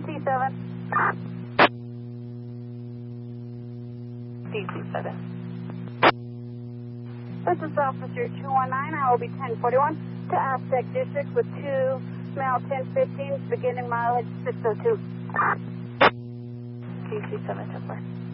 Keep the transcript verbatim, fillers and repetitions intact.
C seven. D C seven. This is Officer two one nine. I will be ten forty-one to Aztec District with two Smell ten fifteen, beginning mileage six oh two. D C seven, so far.